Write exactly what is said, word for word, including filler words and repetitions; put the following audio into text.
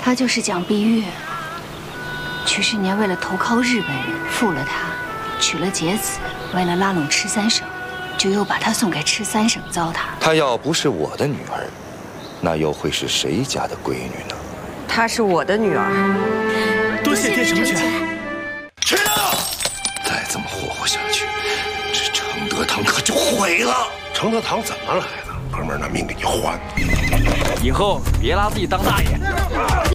他就是蒋碧玉。曲世年为了投靠日本人，负了他，娶了节子，为了拉拢赤三省，就又把他送给赤三省糟蹋。 她要不是我的女儿，那又会是谁家的闺女呢？ 她是我的女儿。 多谢爹成全。 去啊！再这么霍霍下去，这承德堂可就毁了。 承德堂怎么来的？哥们儿，拿命给你换！ 以后别拉自己当大爷。